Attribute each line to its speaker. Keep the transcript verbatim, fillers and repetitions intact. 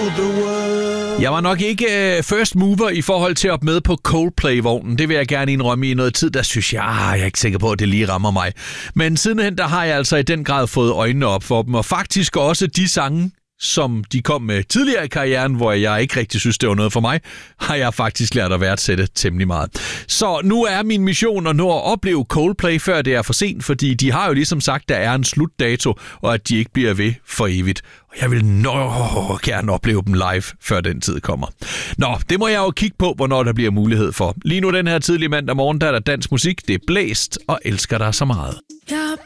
Speaker 1: the world.
Speaker 2: Jeg var nok ikke uh, first mover i forhold til at op med på Coldplay-vognen. Det vil jeg gerne indrømme i noget tid, der synes jeg, ah, jeg er ikke sikker på, at det lige rammer mig. Men sidenhen, der har jeg altså i den grad fået øjnene op for dem, og faktisk også de sange, som de kom med tidligere i karrieren, hvor jeg ikke rigtig synes, det var noget for mig, har jeg faktisk lært at værdsætte temmelig meget. Så nu er min mission at nå at opleve Coldplay, før det er for sent, fordi de har jo ligesom sagt, der er en slutdato, og at de ikke bliver ved for evigt. Og jeg vil nå gerne opleve dem live, før den tid kommer. Nå, det må jeg jo kigge på, hvornår der bliver mulighed for. Lige nu den her tidlige mandag morgen, der er der dansk musik, det er blæst og elsker dig så meget.
Speaker 3: Jeg